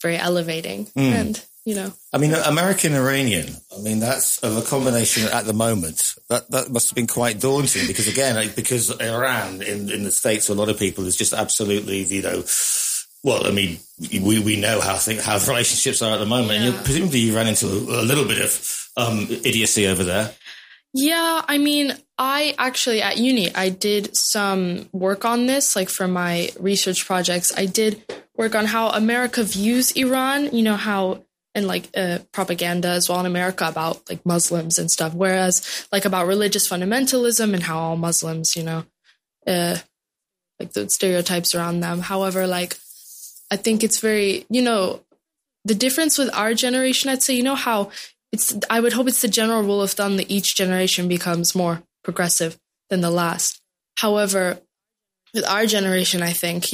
very elevating. And, I mean, American Iranian, I mean, that's of a combination at the moment. That must have been quite daunting because, again, because Iran in the States, a lot of people is just absolutely, well, I mean, we know how the relationships are at the moment. And presumably you ran into a little bit of idiocy over there. Yeah, I mean, I actually, at uni, I did some work on this, like for my research projects. I did work on how America views Iran, how, and like propaganda as well in America about like Muslims and stuff. Whereas like about religious fundamentalism and how all Muslims, like the stereotypes around them. However, like, I think it's very, the difference with our generation, I'd say, how I would hope it's the general rule of thumb that each generation becomes more progressive than the last. However, with our generation, I think,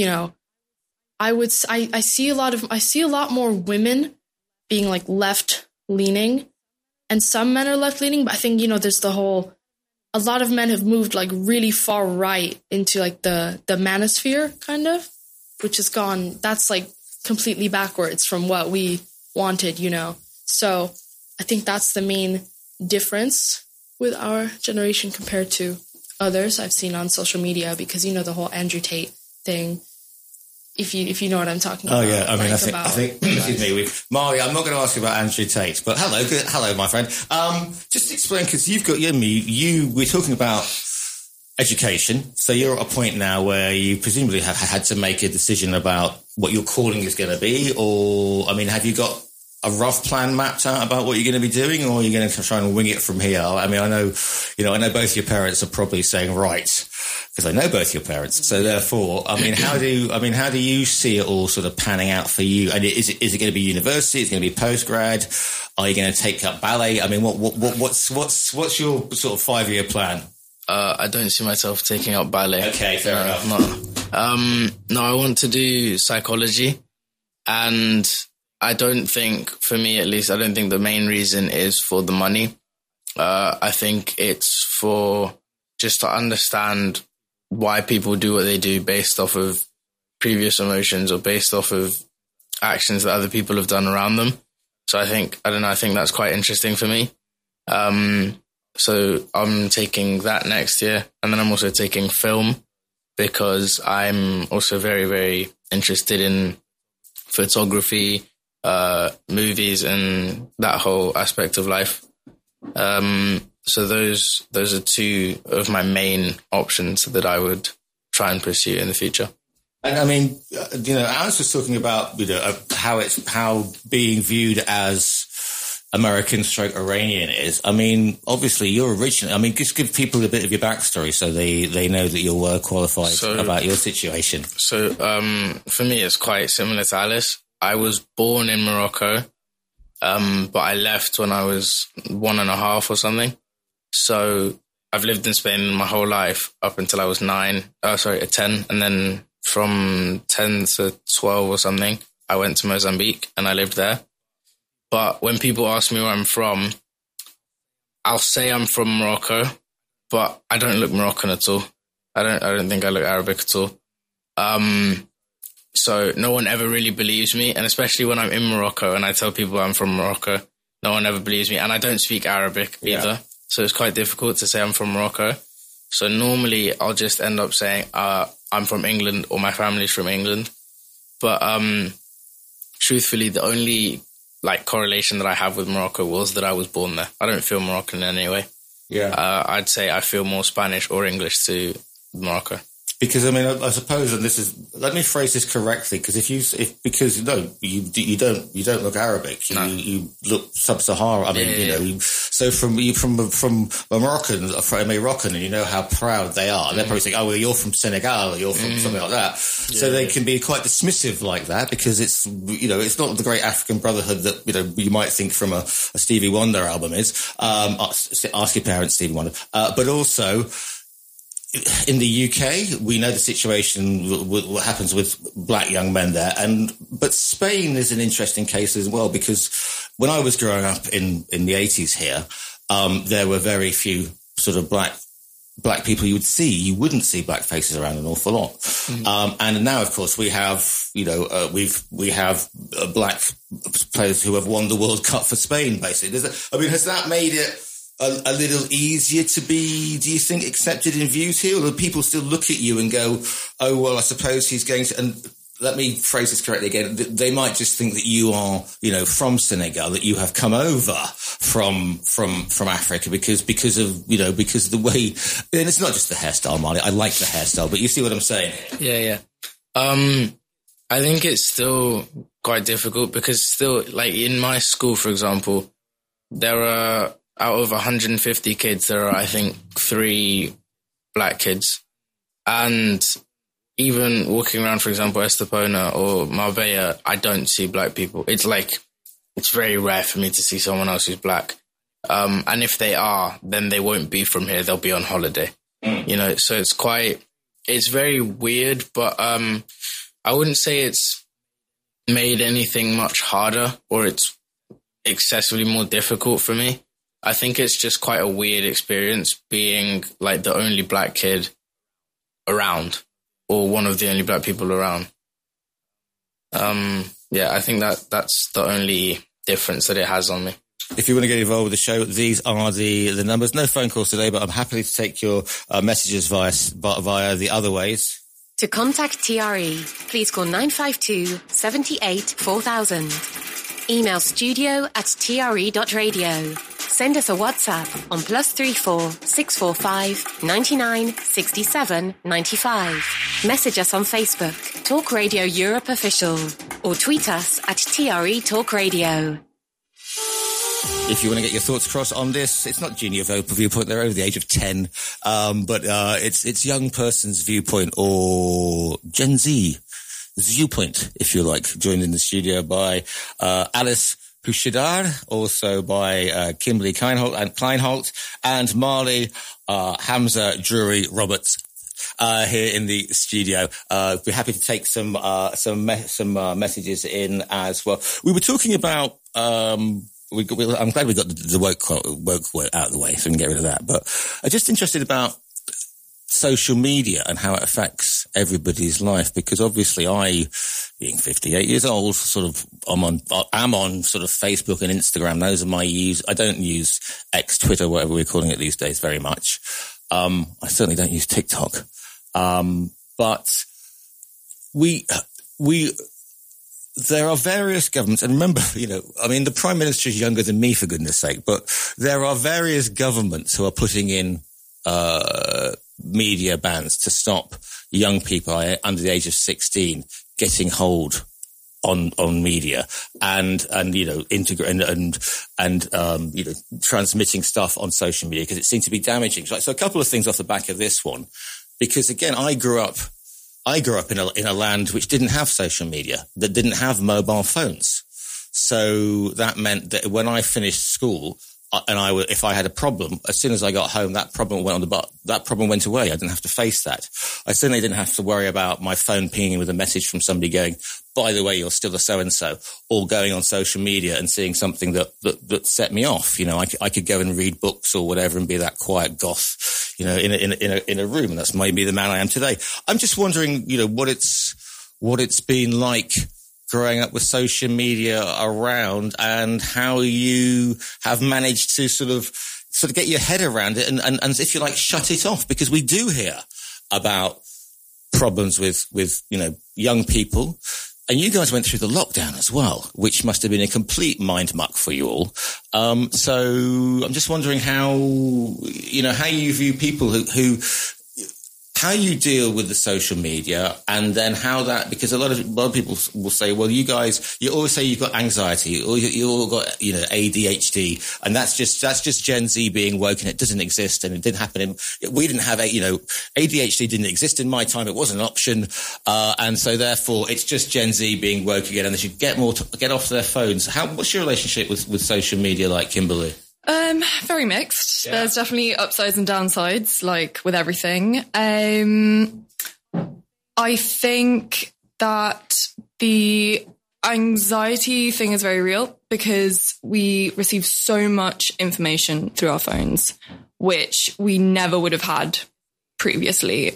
I see a lot more women being like left leaning, and some men are left leaning. But I think, there's a lot of men have moved like really far right into like the manosphere kind of, which has gone, that's like completely backwards from what we wanted, So I think that's the main difference with our generation compared to others I've seen on social media, because, the whole Andrew Tate thing, if you know what I'm talking about. Oh, yeah. I mean, I think excuse me, Mari, I'm not going to ask you about Andrew Tate, but hello, my friend. Just explain, because you've got, we're talking about education. So you're at a point now where you presumably have had to make a decision about what your calling is going to be, or, I mean, have you got a rough plan mapped out about what you're going to be doing, or are you going to try and wing it from here? I mean, I know both your parents are probably saying, right, because I know both your parents. So therefore, I mean, how do you see it all sort of panning out for you? And is it going to be university? Is it going to be postgrad? Are you going to take up ballet? I mean, what's your sort of 5-year plan? I don't see myself taking up ballet. Okay, fair enough. No, I want to do psychology, and I don't think, for me at least, I don't think the main reason is for the money. I think it's for just to understand why people do what they do based off of previous emotions or based off of actions that other people have done around them. So I think that's quite interesting for me. So I'm taking that next year, and then I'm also taking film, because I'm also very, very interested in photography, movies, and that whole aspect of life. So those are two of my main options that I would try and pursue in the future. And I mean, Alice was talking about, how being viewed as American / Iranian is. I mean, obviously you're originally, I mean, just give people a bit of your backstory so they know that you're well qualified about your situation. So, for me, it's quite similar to Alice. I was born in Morocco, but I left when I was 1.5 or something. So I've lived in Spain my whole life up until I was 10. And then from 10 to 12 or something, I went to Mozambique and I lived there. But when people ask me where I'm from, I'll say I'm from Morocco, but I don't look Moroccan at all. I don't think I look Arabic at all. So no one ever really believes me. And especially when I'm in Morocco and I tell people I'm from Morocco, no one ever believes me. And I don't speak Arabic either. So it's quite difficult to say I'm from Morocco. So normally I'll just end up saying, I'm from England, or my family's from England. But, truthfully, the only correlation that I have with Morocco was that I was born there. I don't feel Moroccan in any way. Yeah. I'd say I feel more Spanish or English to Morocco. Because I mean, I suppose, and let me phrase this correctly, because you don't look Arabic, you look sub-Sahara. I mean, so from a Moroccan, and you know how proud they are. They're probably saying, "Oh, well, you're from Senegal, or you're from something like that." So they can be quite dismissive like that, because it's not the great African brotherhood that you might think from a Stevie Wonder album is. Ask your parents, Stevie Wonder, but also. In the UK, we know the situation, what happens with black young men there. But Spain is an interesting case as well, because when I was growing up in the 80s here, there were very few sort of black black people you would see. You wouldn't see black faces around an awful lot. And now, of course, we have, we have black players who have won the World Cup for Spain, basically. Has that made it a little easier to be, do you think, accepted in views here? Or do people still look at you and go, oh, well, I suppose he's going to... And let me phrase this correctly again. They might just think that you are, from Senegal, that you have come over from Africa because of the way... And it's not just the hairstyle, Marley. I like the hairstyle, but you see what I'm saying? Yeah. I think it's still quite difficult because still, like in my school, for example, there are... Out of 150 kids, there are, I think, 3 black kids. And even walking around, for example, Estepona or Marbella, I don't see black people. It's very rare for me to see someone else who's black. And if they are, then they won't be from here. They'll be on holiday, so it's very weird, but I wouldn't say it's made anything much harder or it's excessively more difficult for me. I think it's just quite a weird experience being like the only black kid around or one of the only black people around. I think that's the only difference that it has on me. If you want to get involved with the show, these are the numbers. No phone calls today, but I'm happy to take your messages via the other ways. To contact TRE, please call 952 78 4000. Email studio@tre.radio. Send us a WhatsApp on +34 645 99 67 95. Message us on Facebook, Talk Radio Europe Official, or tweet us at TRE Talk Radio. If you want to get your thoughts across on this, it's not junior viewpoint, they're over the age of 10, but it's young person's viewpoint or Gen Z viewpoint, if you like, joined in the studio by Alice Pushidar, also by Kimberly Kleinholt, and Marley Hamza Drury Roberts here in the studio. We're happy to take some messages in as well. We were talking about I'm glad we got the woke quote out of the way, so we can get rid of that. But I'm just interested about social media and how it affects everybody's life, because obviously I, being 58 years old, I'm on sort of Facebook and Instagram. Those are my use. I don't use X, Twitter, whatever we're calling it these days, very much. I certainly don't use TikTok. But there are various governments, and remember, the Prime Minister is younger than me, for goodness sake, but there are various governments who are putting in media bans to stop young people under the age of 16 getting hold on media and transmitting stuff on social media, because it seems to be damaging. So a couple of things off the back of this one, because again, I grew up in a land which didn't have social media, that didn't have mobile phones. So that meant that when I finished school, if I had a problem, as soon as I got home, that problem went away. I didn't have to face that. I certainly didn't have to worry about my phone pinging with a message from somebody going, by the way, you're still a so-and-so, or going on social media and seeing something that set me off. I could go and read books or whatever and be that quiet goth, in a room. And that's maybe the man I am today. I'm just wondering, what it's been like growing up with social media around, and how you have managed to sort of get your head around it and if you like, shut it off, because we do hear about problems with young people. And you guys went through the lockdown as well, which must have been a complete mind muck for you all. So I'm just wondering how you view people who how you deal with the social media, and then how that, because a lot of people will say, well, you always say you've got anxiety, or you all got, ADHD, and that's just Gen Z being woke, and it doesn't exist, and it didn't happen we didn't have ADHD didn't exist in my time. It wasn't an option. And so therefore it's just Gen Z being woke again, and they should get off their phones. What's your relationship with social media like, Kimberly? Very mixed. Yeah. There's definitely upsides and downsides, like with everything. I think that the anxiety thing is very real, because we receive so much information through our phones, which we never would have had previously.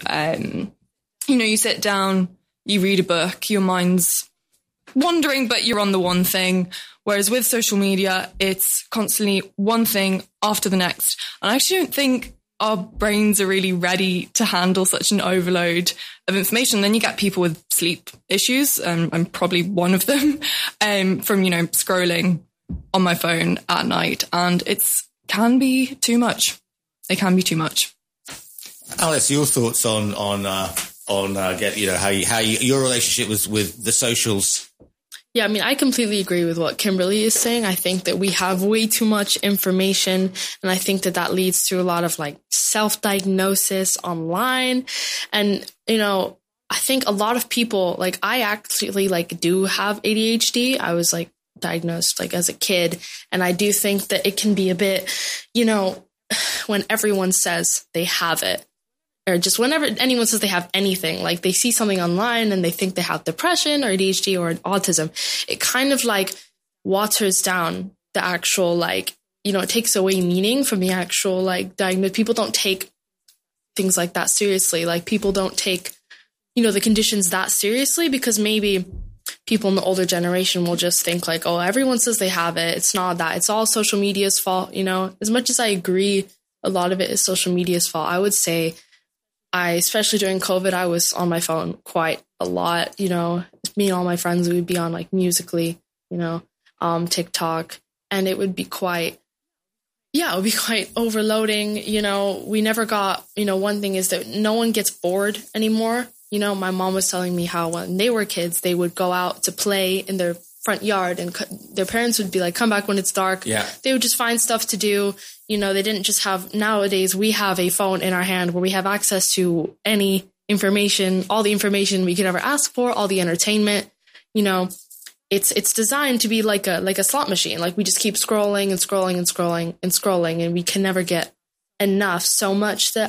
You sit down, you read a book, your mind's wandering, but you're on the one thing. Whereas with social media, it's constantly one thing after the next. And I actually don't think our brains are really ready to handle such an overload of information. Then you get people with sleep issues. I'm probably one of them, from, scrolling on my phone at night. And can be too much. It can be too much. Alice, your thoughts on how your relationship was with the socials? Yeah, I mean, I completely agree with what Kimberly is saying. I think that we have way too much information, and I think that leads to a lot of self-diagnosis online. And, I think a lot of people, I actually do have ADHD. I was diagnosed as a kid, and I do think that it can be a bit, when everyone says they have it, or just whenever anyone says they have anything, they see something online and they think they have depression or ADHD or autism, it kind of waters down the actual, it takes away meaning from the actual diagnosis. People don't take things like that seriously. People don't take, the conditions that seriously, because maybe people in the older generation will just think oh, everyone says they have it. It's not that. It's all social media's fault. As much as I agree, a lot of it is social media's fault. I would say especially during COVID, I was on my phone quite a lot. Me and all my friends, we would be on Musical.ly, TikTok, and it would be quite overloading. We never got, one thing is that no one gets bored anymore. My mom was telling me how when they were kids, they would go out to play in their front yard, and their parents would be come back when it's dark. Yeah. They would just find stuff to do. They didn't just have, nowadays we have a phone in our hand where we have access to any information, all the information we could ever ask for, all the entertainment. It's designed to be like a slot machine. We just keep scrolling and scrolling and scrolling and scrolling, and we can never get enough, so much that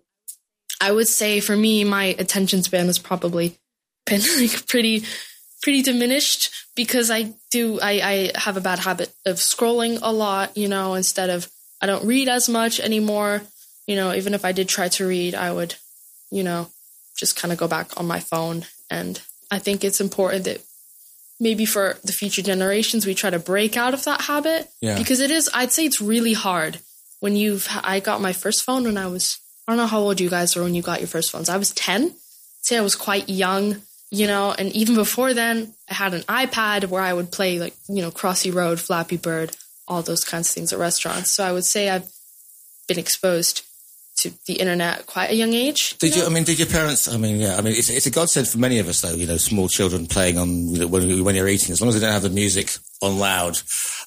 I would say for me, my attention span has probably been pretty diminished, because I have a bad habit of scrolling a lot, instead of, I don't read as much anymore. Even if I did try to read, I would, just kind of go back on my phone. And I think it's important that maybe for the future generations, we try to break out of that habit. Yeah. Because I'd say it's really hard when I got my first phone when I don't know how old you guys were when you got your first phones. I was 10. I'd say I was quite young, and even before then, I had an iPad where I would play Crossy Road, Flappy Bird, all those kinds of things at restaurants. So I would say I've been exposed to the internet at quite a young age. Did your parents, it's a godsend for many of us though, small children playing on, when you're eating, as long as they don't have the music on loud.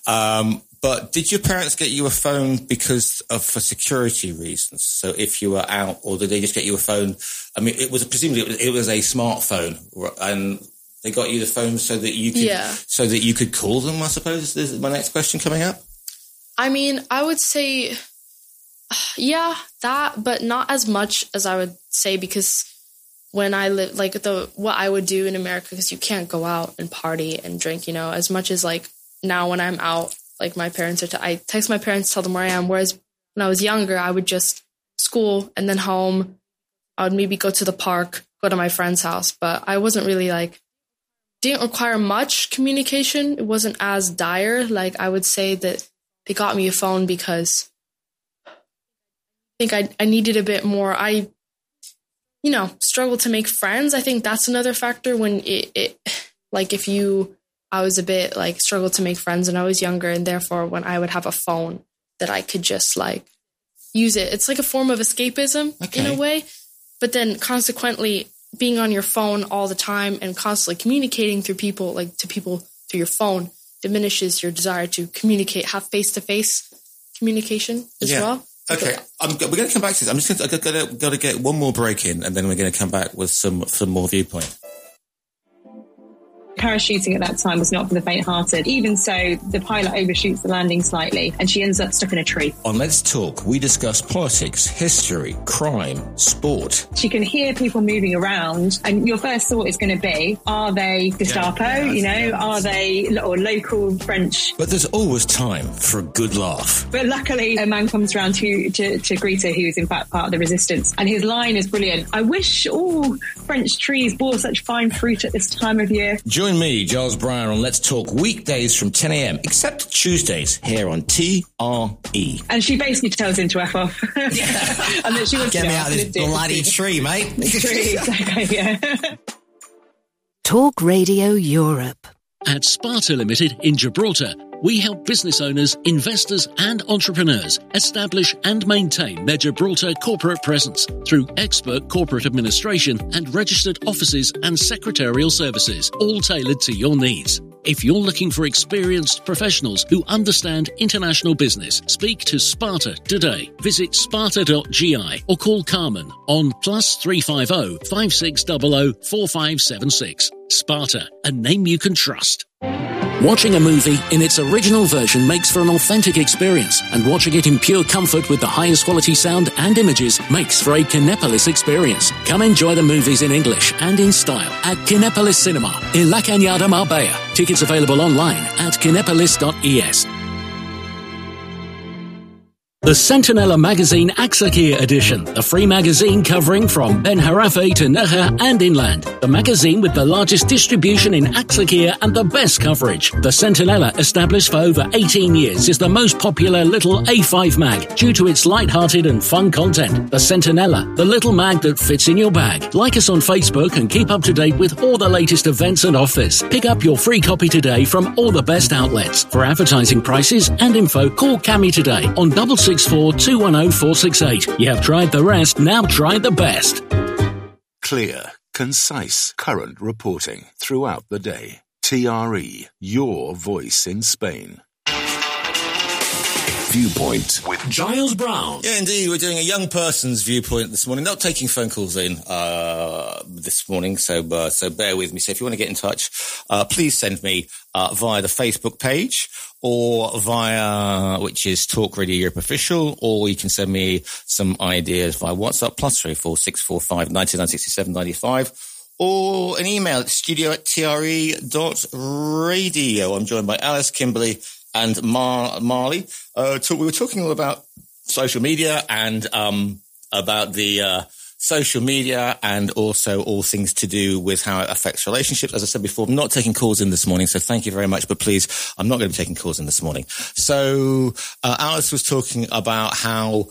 But did your parents get you a phone for security reasons? So if you were out, or did they just get you a phone? Presumably it was a smartphone, and they got you the phone so that you could call them, I suppose, is my next question coming up. I would say, that, but not as much as I would say, because when I live, what I would do in America, because you can't go out and party and drink, as much as now when I'm out, my parents I text my parents, tell them where I am. Whereas when I was younger, I would just school and then home. I would maybe go to the park, go to my friend's house, but I wasn't really didn't require much communication. It wasn't as dire. I would say that they got me a phone because I think I needed a bit more. I struggled to make friends. I think that's another factor when I was a bit struggled to make friends when I was younger, and therefore when I would have a phone that I could just use it. It's a form of escapism in a way, but then consequently being on your phone all the time and constantly communicating through people, to people through your phone, diminishes your desire to communicate, have face-to-face communication as well. Okay, we're going to come back to this. I'm just going to get one more break in, and then we're going to come back with some more viewpoint. Parachuting at that time was not for the faint-hearted. Even so, the pilot overshoots the landing slightly and she ends up stuck in a tree. On Let's Talk, we discuss politics, history, crime, sport. She can hear people moving around and your first thought is going to be, are they Gestapo, are they or local French? But there's always time for a good laugh. But luckily, a man comes around to greet her, who is in fact part of the resistance. And his line is brilliant. I wish all French trees bore such fine fruit at this time of year. Join me, Giles Brown, on Let's Talk weekdays from 10 a.m, except Tuesdays, here on TRE. And she basically tells him to F off. And that she wants Get me out of this bloody tree, mate. Tree, exactly, yeah. Talk Radio Europe. At Sparta Limited in Gibraltar, we help business owners, investors and entrepreneurs establish and maintain their Gibraltar corporate presence through expert corporate administration and registered offices and secretarial services, all tailored to your needs. If you're looking for experienced professionals who understand international business, speak to Sparta today. Visit sparta.gi or call Carmen on +350 5600 4576. Sparta, a name you can trust. Watching a movie in its original version makes for an authentic experience, and watching it in pure comfort with the highest quality sound and images makes for a Kinepolis experience. Come enjoy the movies in English and in style at Kinepolis Cinema in La Cañada, Marbella. Tickets available online at kinepolis.es. The Sentinella Magazine Aksakir edition, the free magazine covering from Ben Harafe to Necha and inland. The magazine with the largest distribution in Aksakir and the best coverage. The Sentinella, established for over 18 years, is the most popular little A5 mag due to its light-hearted and fun content. The Sentinella, the little mag that fits in your bag. Like us on Facebook and keep up to date with all the latest events and offers. Pick up your free copy today from all the best outlets. For advertising prices and info, call Cami today on 664 210 468. You have tried the rest, now try the best. Clear, concise, current reporting throughout the day. TRE, your voice in Spain. Viewpoint with Giles Brown. Yeah, indeed. We're doing a young person's viewpoint this morning. Not taking phone calls in this morning, so bear with me. So if you want to get in touch, please send me via the Facebook page or via, which is Talk Radio Europe Official, or you can send me some ideas via WhatsApp, +34645 9967 95. Or an email at studio@tre.radio. I'm joined by Alice, Kimberly, and Marley. We were talking all about social media and about the social media and also all things to do with how it affects relationships. As I said before, I'm not taking calls in this morning, so thank you very much. But please, I'm not going to be taking calls in this morning. So Alice was talking about how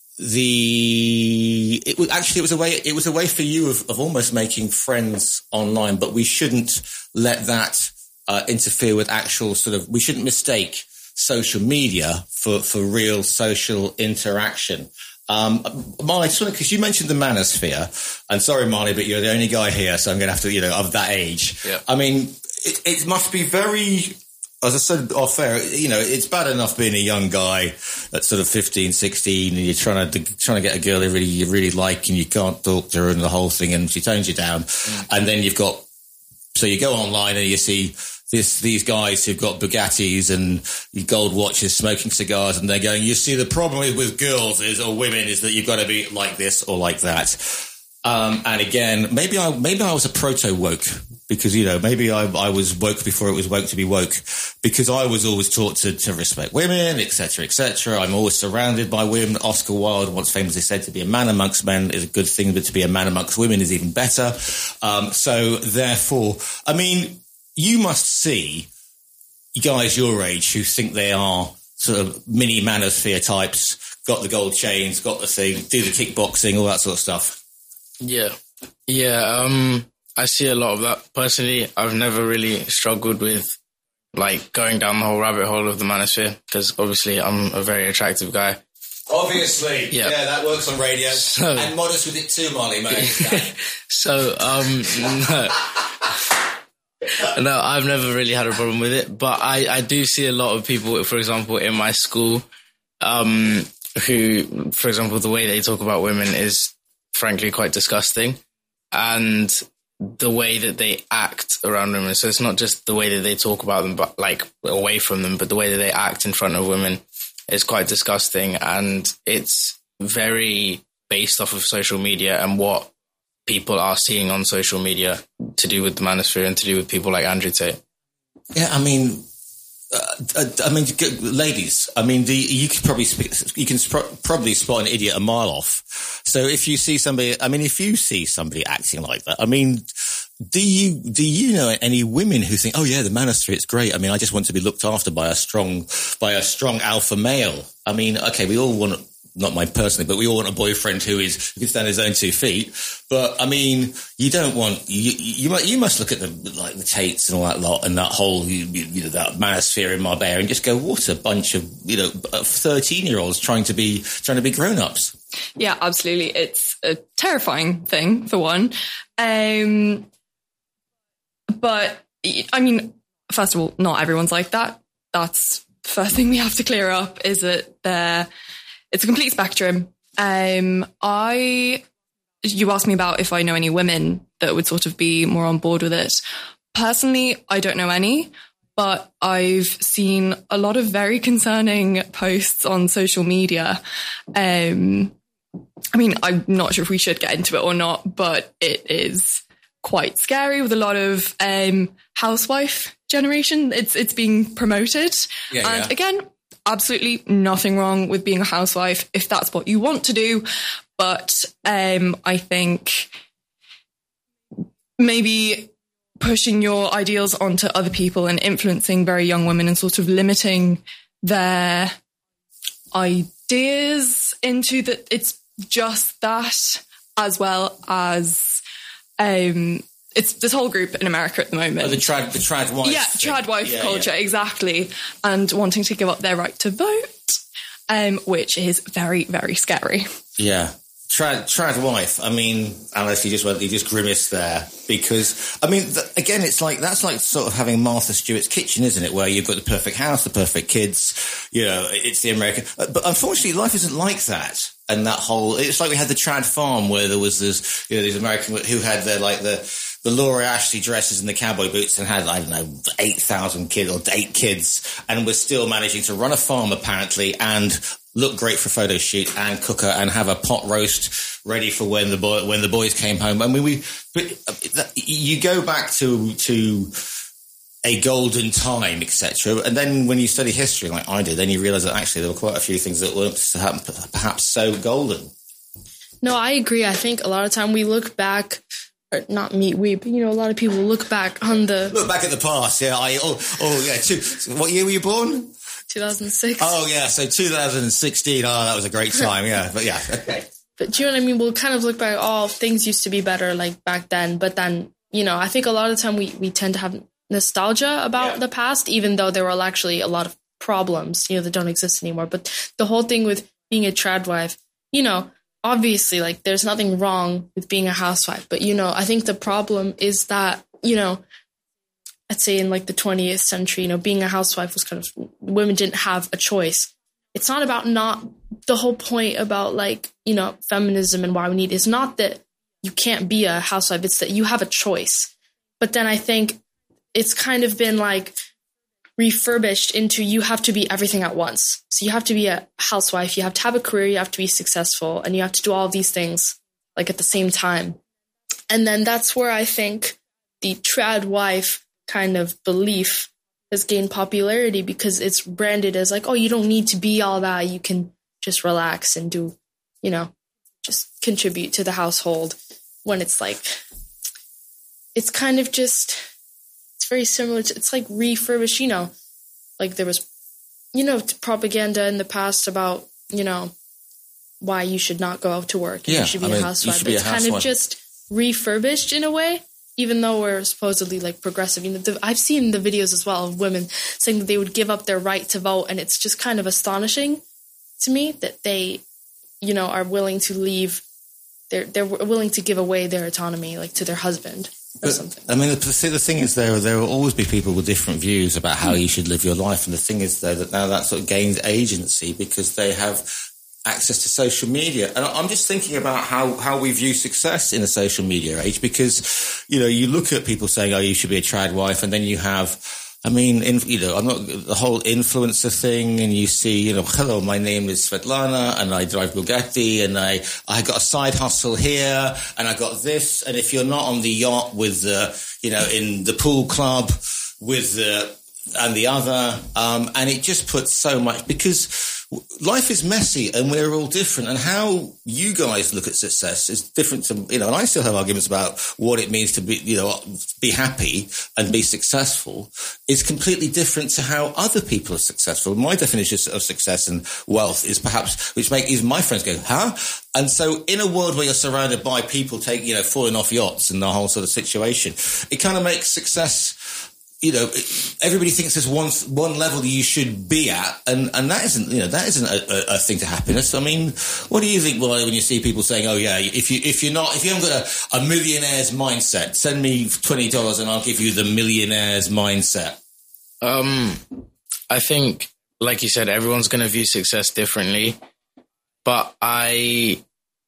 it was a way for you of almost making friends online, but we shouldn't let that interfere with actual we shouldn't mistake social media for real social interaction. Marley, because you mentioned the manosphere, and sorry, Marley, but you're the only guy here, so I'm going to have to, of that age. Yeah. I mean, it must be very, as I said off air, it's bad enough being a young guy at sort of 15, 16, and you're trying to get a girl you really like, and you can't talk to her and the whole thing, and she tones you down. And then you go online and you see these guys who've got Bugattis and gold watches, smoking cigars, and they're going, you see, the problem with girls or women is that you've got to be like this or like that. And again, maybe I was a proto-woke because, maybe I was woke before it was woke to be woke, because I was always taught to respect women, etc., etc. I'm always surrounded by women. Oscar Wilde once famously said, to be a man amongst men is a good thing, but to be a man amongst women is even better. So therefore, I mean, you must see guys your age who think they are sort of mini manosphere types, got the gold chains, got the thing, do the kickboxing, all that sort of stuff. Yeah. I see a lot of that. Personally, I've never really struggled with going down the whole rabbit hole of the manosphere, because obviously I'm a very attractive guy. Obviously. Yeah, that works on radio. And modest with it too, Marley, mate. No, I've never really had a problem with it, but I do see a lot of people, for example, in my school, who, for example, the way they talk about women is frankly quite disgusting. And the way that they act around women. So it's not just the way that they talk about them, but like away from them, but the way that they act in front of women is quite disgusting. And it's very based off of social media and what people are seeing on social media to do with the manosphere and to do with people like Andrew Tate. Yeah, I mean, ladies, I mean, you can probably spot an idiot a mile off. So if you see somebody, acting like that, I mean, do you know any women who think, oh yeah, the manosphere, it's great. I mean, I just want to be looked after by a strong alpha male. I mean, okay, we all want, not mine personally, but we all want a boyfriend who can stand on his own 2 feet. But I mean, you don't want, you must look at the Tates and all that lot and that whole, that manosphere in Marbella and just go, what a bunch of, 13-year-olds trying to be grown-ups. Yeah, absolutely. It's a terrifying thing, for one. But I mean, first of all, not everyone's like that. That's the first thing we have to clear up, is that it's a complete spectrum. You asked me about if I know any women that would sort of be more on board with it. Personally, I don't know any, but I've seen a lot of very concerning posts on social media. I mean, I'm not sure if we should get into it or not, but it is quite scary with a lot of housewife generation. It's being promoted. And again, absolutely nothing wrong with being a housewife if that's what you want to do. But I think maybe pushing your ideals onto other people and influencing very young women and sort of limiting their ideas into that it's just that, as well as it's this whole group in America at the moment. The trad wife. Yeah, trad wife culture, exactly. And wanting to give up their right to vote, which is very, very scary. Yeah. Trad wife. I mean, Alice, you just grimaced there because, I mean, again, it's like, that's like sort of having Martha Stewart's kitchen, isn't it? Where you've got the perfect house, the perfect kids, it's the American, but unfortunately life isn't like that. And that whole, it's like we had the trad farm where there was this, these American who had the Laura Ashley dresses and the cowboy boots and had, 8,000 kids or 8 kids and was still managing to run a farm apparently and look great for a photo shoot and cook and have a pot roast ready for when the boys came home. I mean, you go back to a golden time, etc. And then when you study history like I did, then you realise that actually there were quite a few things that weren't perhaps so golden. No, I agree. I think a lot of time we look back, or not me, but a lot of people look back on look back at the past. Yeah, what year were you born? 2006. Oh yeah, so 2016. Oh, that was a great time. Yeah, but yeah, okay. But do you know what I mean? We'll kind of look back. Oh, things used to be better like back then. But then, I think a lot of the time we tend to have nostalgia about the past, even though there were actually a lot of problems, that don't exist anymore. But the whole thing with being a trad wife, obviously, like, there's nothing wrong with being a housewife. But, I think the problem is that, I'd say in like the 20th century, being a housewife was kind of, women didn't have a choice. It's not about the whole point about feminism and why we need, it's not that you can't be a housewife, it's that you have a choice. But then I think it's kind of been like refurbished into you have to be everything at once. So you have to be a housewife, you have to have a career, you have to be successful, and you have to do all of these things like at the same time. And then that's where I think the trad wife kind of belief has gained popularity, because it's branded as like, oh, you don't need to be all that. You can just relax and do, just contribute to the household, when it's like, it's kind of just, it's very similar to, it's like refurbished, like there was, propaganda in the past about, why you should not go out to work. You should be a housewife. But it's kind of just refurbished in a way. Even though we're supposedly like progressive, I've seen the videos as well of women saying that they would give up their right to vote. And it's just kind of astonishing to me that they, are willing to leave. They're willing to give away their autonomy, like to their husband or something. I mean, the thing is, there will always be people with different views about how you should live your life. And the thing is, though, that now that sort of gains agency because they have access to social media. And I'm just thinking about how we view success in a social media age, because, you know, you look at people saying, oh, you should be a trad wife. And then you have, I mean, I'm not the whole influencer thing. And you see, you know, hello, my name is Svetlana and I drive Bugatti and I got a side hustle here and I got this. And if you're not on the yacht with the, you know, in the pool club with the, and the other, and it just puts so much, because life is messy and we're all different, and how you guys look at success is different to, you know, and I still have arguments about what it means to be, you know, be happy and be successful is completely different to how other people are successful. My definition of success and wealth is perhaps, which make even my friends go, huh? And so in a world where you're surrounded by people falling off yachts and the whole sort of situation, it kind of makes success, you know, everybody thinks there's one level you should be at, and that isn't, you know, that isn't a thing to happiness. I mean, what do you think when you see people saying, oh yeah, if you haven't got a millionaire's mindset, send me $20 and I'll give you the millionaire's mindset? I think, like you said, everyone's going to view success differently, but I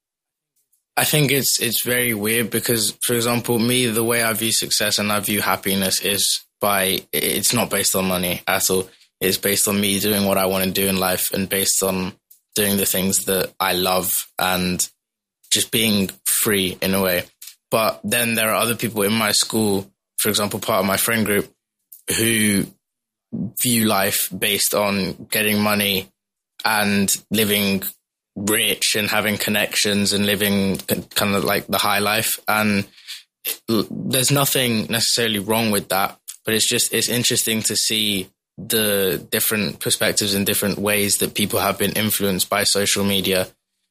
think it's very weird because, for example, me, the way I view success and I view happiness is it's not based on money at all. It's based on me doing what I want to do in life and based on doing the things that I love and just being free in a way. But then there are other people in my school, for example, part of my friend group, who view life based on getting money and living rich and having connections and living kind of like the high life. And there's nothing necessarily wrong with that, but it's interesting to see the different perspectives and different ways that people have been influenced by social media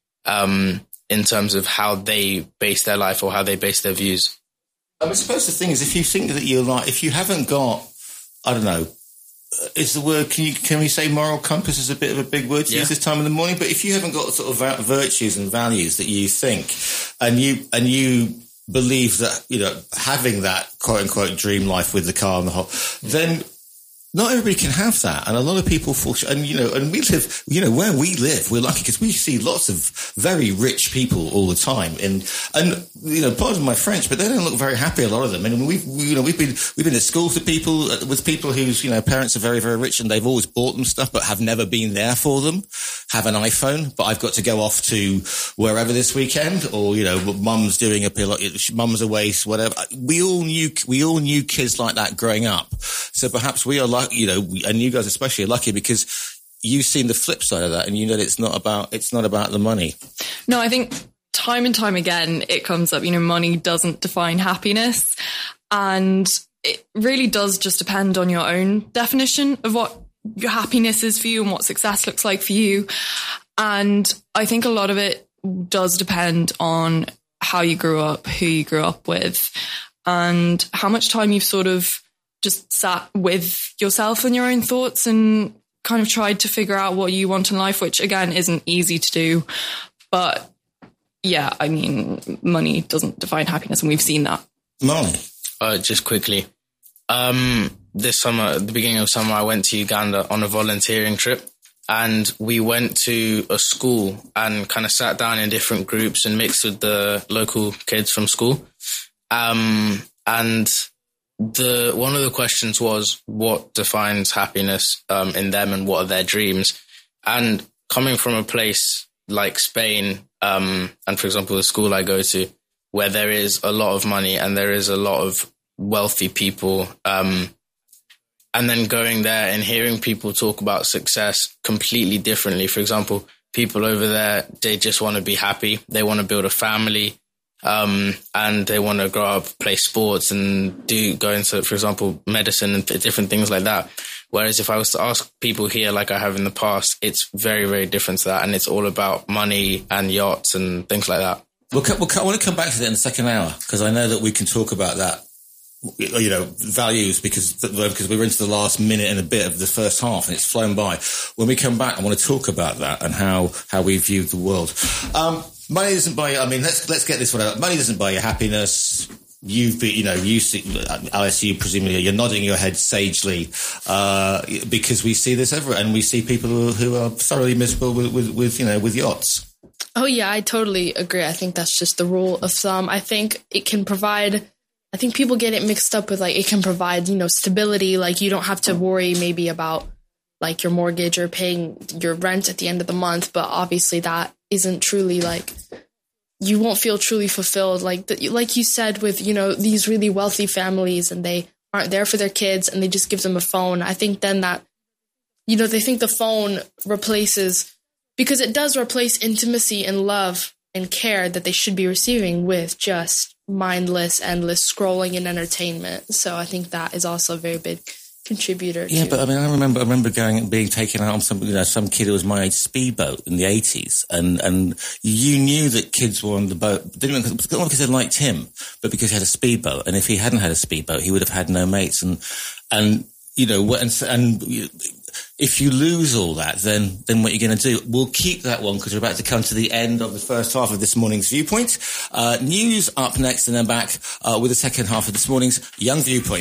in terms of how they base their life or how they base their views. I suppose the thing is, if you think that if you haven't got, I don't know, is the word, can we say moral compass is a bit of a big word to use this time in the morning? But if you haven't got sort of virtues and values that you think, and you believe that, you know, having that quote unquote dream life with the car and the whole, then not everybody can have that. And a lot of people fall short. And, you know, and we live, you know, where we live, we're lucky because we see lots of very rich people all the time. And, you know, pardon my French, but they don't look very happy, a lot of them. And we've been at school with people whose, you know, parents are very, very rich and they've always bought them stuff, but have never been there for them, have an iPhone, but I've got to go off to wherever this weekend, or, you know, mum's doing mum's away, whatever. We all knew kids like that growing up. So perhaps we are lucky, you know, and you guys especially are lucky because you've seen the flip side of that and you know that it's not about the money. No, I think time and time again it comes up, you know, money doesn't define happiness, and it really does just depend on your own definition of what your happiness is for you and what success looks like for you. And I think a lot of it does depend on how you grew up, who you grew up with, and how much time you've sort of just sat with yourself and your own thoughts and kind of tried to figure out what you want in life, which again isn't easy to do. But yeah, I mean, money doesn't define happiness, and we've seen that. Molly, just quickly, this summer, at the beginning of summer, I went to Uganda on a volunteering trip, and we went to a school and kind of sat down in different groups and mixed with the local kids from school. And one of the questions was what defines happiness in them and what are their dreams. And coming from a place like Spain, and for example, the school I go to, where there is a lot of money and there is a lot of wealthy people, and then going there and hearing people talk about success completely differently. For example, people over there, they just want to be happy. They want to build a family. And they want to grow up, play sports and go into, for example, medicine and different things like that. Whereas if I was to ask people here, like I have in the past, it's very, very different to that. And it's all about money and yachts and things like that. I want to come back to that in the second hour, because I know that we can talk about that, you know, values, because we're into the last minute and a bit of the first half and it's flown by. When we come back, I want to talk about that and how we view the world. Money doesn't buy you, I mean, let's get this one out. Money doesn't buy you happiness. you've been, Alice, you presumably, you're nodding your head sagely, because we see this everywhere, and we see people who are thoroughly miserable with yachts. Oh yeah, I totally agree. I think that's just the rule of thumb. I think it can provide, I think people get it mixed up with, like, it can provide, stability. Like, you don't have to worry maybe about, like, your mortgage or paying your rent at the end of the month. But obviously that isn't truly, like, you won't feel truly fulfilled. Like you said, with, these really wealthy families, and they aren't there for their kids and they just give them a phone. I think then that, they think the phone replaces, because it does replace intimacy and love and care that they should be receiving with just mindless, endless scrolling and entertainment. So I think that is also a very big contributor. Yeah, but I mean, I remember being taken out on some kid who was my age speedboat in the 80s, and you knew that kids were on the boat, not because they liked him, but because he had a speedboat, and if he hadn't had a speedboat, he would have had no mates, and if you lose all that, then what you're going to do? We'll keep that one because we're about to come to the end of the first half of this morning's Viewpoint. News up next, and then back with the second half of this morning's Young Viewpoint.